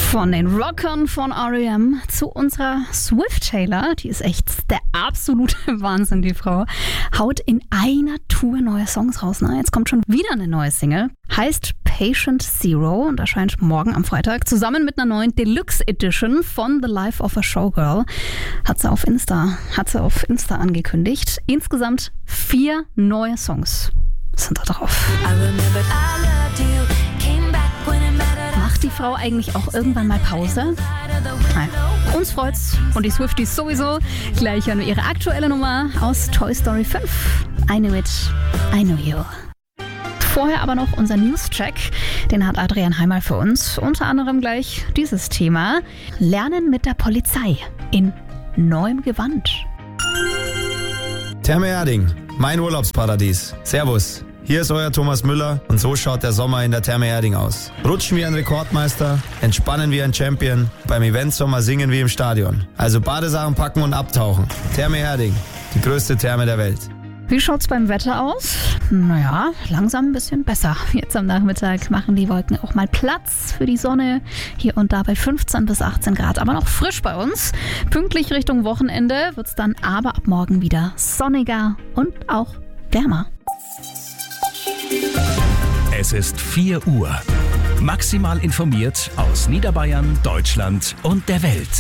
Von den Rockern von R.E.M. zu unserer Swift Taylor, die ist echt der absolute Wahnsinn, die Frau. Haut in einer Tour neue Songs raus. Ne? Jetzt kommt schon wieder eine neue Single. Heißt Patient Zero und erscheint morgen am Freitag. Zusammen mit einer neuen Deluxe Edition von The Life of a Showgirl. Hat sie auf Insta angekündigt. Insgesamt 4 neue Songs sind da drauf. Macht die Frau eigentlich auch irgendwann mal Pause? Nein. Uns freut's und die Swifties sowieso. Gleich hören wir ihre aktuelle Nummer aus Toy Story 5. I Knew It, I Know You. Vorher aber noch unser News-Check. Den hat Adrian Heimal für uns. Unter anderem gleich dieses Thema. Lernen mit der Polizei in neuem Gewand. Therme Erding, mein Urlaubsparadies. Servus. Hier ist euer Thomas Müller und so schaut der Sommer in der Therme Erding aus. Rutschen wie ein Rekordmeister, entspannen wie ein Champion, beim Eventsommer singen wie im Stadion. Also Badesachen packen und abtauchen. Therme Erding, die größte Therme der Welt. Wie schaut's beim Wetter aus? Naja, langsam ein bisschen besser. Jetzt am Nachmittag machen die Wolken auch mal Platz für die Sonne. Hier und da bei 15 bis 18 Grad, aber noch frisch bei uns. Pünktlich Richtung Wochenende wird's dann aber ab morgen wieder sonniger und auch wärmer. Es ist 4 Uhr. Maximal informiert aus Niederbayern, Deutschland und der Welt.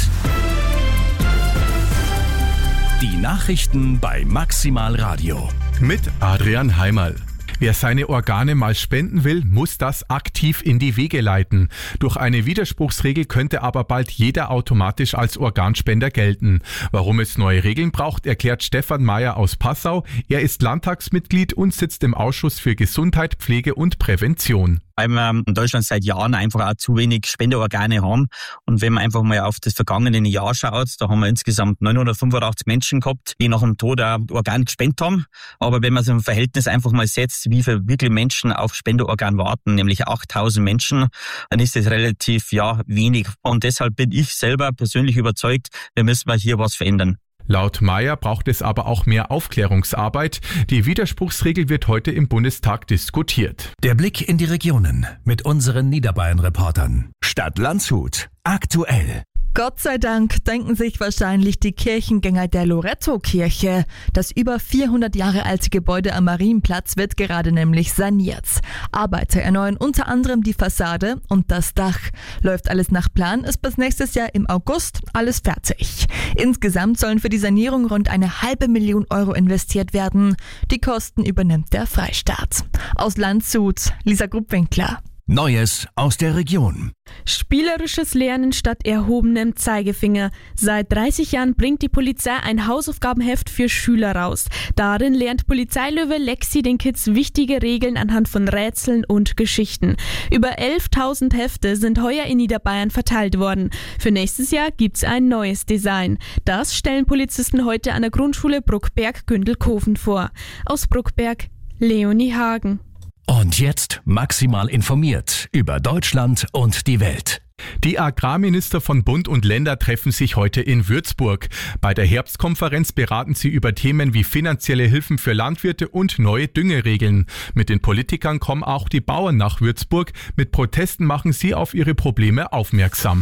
Die Nachrichten bei Maximal Radio. Mit Adrian Heimal. Wer seine Organe mal spenden will, muss das aktiv in die Wege leiten. Durch eine Widerspruchsregel könnte aber bald jeder automatisch als Organspender gelten. Warum es neue Regeln braucht, erklärt Stefan Mayer aus Passau. Er ist Landtagsmitglied und sitzt im Ausschuss für Gesundheit, Pflege und Prävention. Weil wir in Deutschland seit Jahren einfach auch zu wenig Spenderorgane haben. Und wenn man einfach mal auf das vergangene Jahr schaut, da haben wir insgesamt 985 Menschen gehabt, die nach dem Tod ein Organ gespendet haben. Aber wenn man so ein Verhältnis einfach mal setzt, wie viele wirklich Menschen auf Spenderorgan warten, nämlich 8000 Menschen, dann ist das relativ wenig. Und deshalb bin ich selber persönlich überzeugt, wir müssen mal hier was verändern. Laut Mayer braucht es aber auch mehr Aufklärungsarbeit. Die Widerspruchsregel wird heute im Bundestag diskutiert. Der Blick in die Regionen mit unseren Niederbayern-Reportern. Stadt Landshut. Aktuell. Gott sei Dank denken sich wahrscheinlich die Kirchengänger der Loretto-Kirche. Das über 400 Jahre alte Gebäude am Marienplatz wird gerade nämlich saniert. Arbeiter erneuern unter anderem die Fassade und das Dach. Läuft alles nach Plan, ist bis nächstes Jahr im August alles fertig. Insgesamt sollen für die Sanierung rund 500.000 Euro investiert werden. Die Kosten übernimmt der Freistaat. Aus Landshut, Lisa Gruppwinkler. Neues aus der Region. Spielerisches Lernen statt erhobenem Zeigefinger. Seit 30 Jahren bringt die Polizei ein Hausaufgabenheft für Schüler raus. Darin lernt Polizeilöwe Lexi den Kids wichtige Regeln anhand von Rätseln und Geschichten. Über 11.000 Hefte sind heuer in Niederbayern verteilt worden. Für nächstes Jahr gibt's ein neues Design. Das stellen Polizisten heute an der Grundschule Bruckberg-Gündelkofen vor. Aus Bruckberg, Leonie Hagen. Und jetzt maximal informiert über Deutschland und die Welt. Die Agrarminister von Bund und Länder treffen sich heute in Würzburg. Bei der Herbstkonferenz beraten sie über Themen wie finanzielle Hilfen für Landwirte und neue Düngeregeln. Mit den Politikern kommen auch die Bauern nach Würzburg. Mit Protesten machen sie auf ihre Probleme aufmerksam.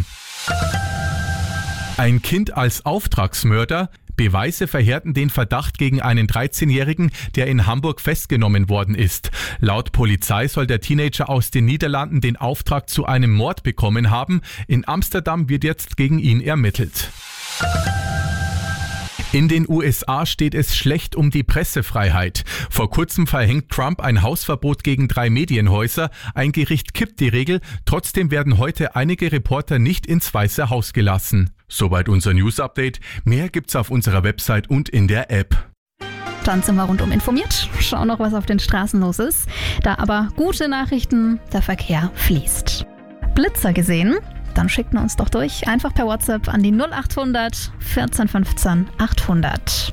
Ein Kind als Auftragsmörder? Beweise verhärten den Verdacht gegen einen 13-Jährigen, der in Hamburg festgenommen worden ist. Laut Polizei soll der Teenager aus den Niederlanden den Auftrag zu einem Mord bekommen haben. In Amsterdam wird jetzt gegen ihn ermittelt. In den USA steht es schlecht um die Pressefreiheit. Vor kurzem verhängt Trump ein Hausverbot gegen 3 Medienhäuser. Ein Gericht kippt die Regel. Trotzdem werden heute einige Reporter nicht ins Weiße Haus gelassen. Soweit unser News-Update. Mehr gibt's auf unserer Website und in der App. Dann sind wir rundum informiert. Schauen noch, was auf den Straßen los ist. Da aber gute Nachrichten, der Verkehr fließt. Blitzer gesehen? Dann schickt uns doch durch. Einfach per WhatsApp an die 0800 14 15 800.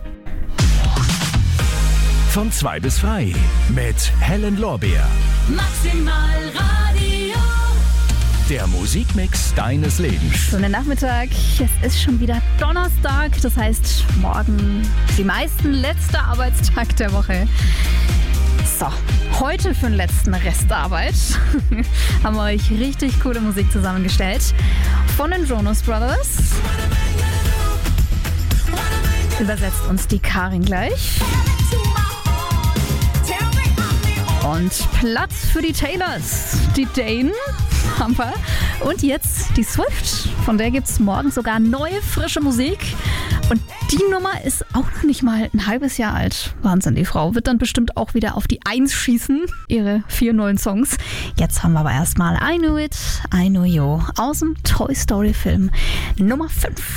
Von 2 bis frei mit Helen Lorbeer. Maximal Radio. Der Musikmix deines Lebens. Schönen Nachmittag. Es ist schon wieder Donnerstag. Das heißt, morgen die meisten letzter Arbeitstag der Woche. So, Heute für den letzten Rest der Arbeit haben wir euch richtig coole Musik zusammengestellt. Von den Jonas Brothers. Übersetzt uns die Karin gleich. Und Platz für die Taylors. Die Dane haben wir. Und jetzt die Swift. Von der gibt es morgen sogar neue, frische Musik. Und die Nummer ist auch noch nicht mal ein halbes Jahr alt. Wahnsinn, die Frau wird dann bestimmt auch wieder auf die 1 schießen. Ihre 4 neuen Songs. Jetzt haben wir aber erstmal I Knew It, I Know You aus dem Toy Story Film Nummer 5.